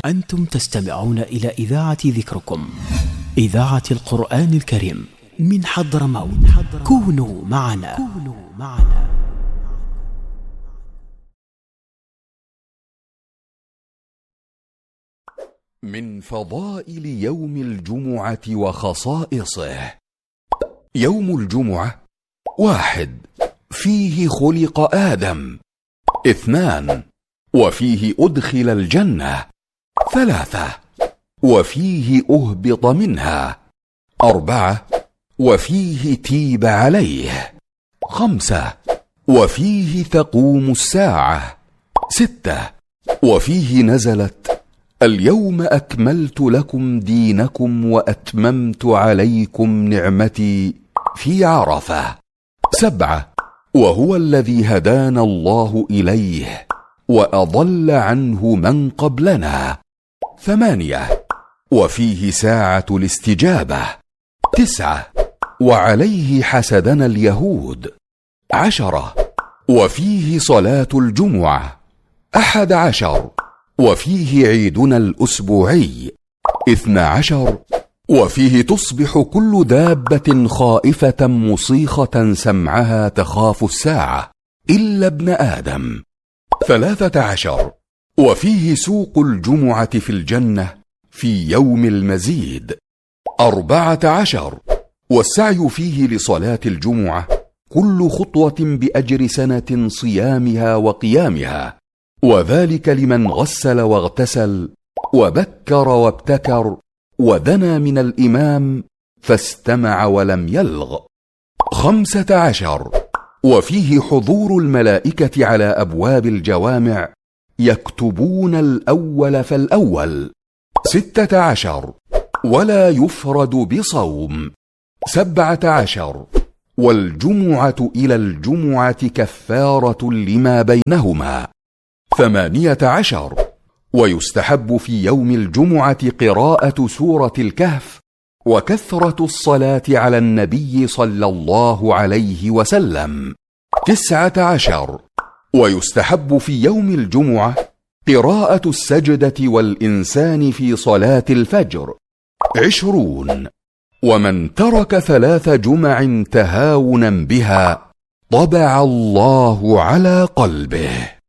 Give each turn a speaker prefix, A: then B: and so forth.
A: أنتم تستمعون إلى إذاعة ذكركم، إذاعة القرآن الكريم من حضرموت. كونوا معنا.
B: من فضائل يوم الجمعة وخصائصه: يوم الجمعة: 1. فيه خلق آدم. 2. وفيه أدخل الجنة. 3. وفيه أهبط منها. 4. وفيه تيب عليه. 5. وفيه تقوم الساعة. 6. وفيه نزلت: اليوم أكملت لكم دينكم وأتممت عليكم نعمتي، في عرفة. 7. وهو الذي هدانا الله إليه وأضل عنه من قبلنا. 8. وفيه ساعة الاستجابة. 9. وعليه حسدنا اليهود. 10. وفيه صلاة الجمعة. 11. وفيه عيدنا الأسبوعي. 12. وفيه تصبح كل دابة خائفة مصيخة سمعها تخاف الساعة إلا ابن آدم. 13. وفيه سوق الجمعة في الجنة في يوم المزيد. 14. والسعي فيه لصلاة الجمعة كل خطوة بأجر سنة صيامها وقيامها، وذلك لمن غسل واغتسل وبكر وابتكر ودنا من الإمام فاستمع ولم يلغ. 15. وفيه حضور الملائكة على أبواب الجوامع يكتبون الأول فالأول. 16. ولا يفرد بصوم. 17. والجمعة إلى الجمعة كفارة لما بينهما. 18. ويستحب في يوم الجمعة قراءة سورة الكهف وكثرة الصلاة على النبي صلى الله عليه وسلم. 19. ويستحب في يوم الجمعة قراءة السجدة والإنسان في صلاة الفجر. 20. ومن ترك 3 جمع تهاونا بها طبع الله على قلبه.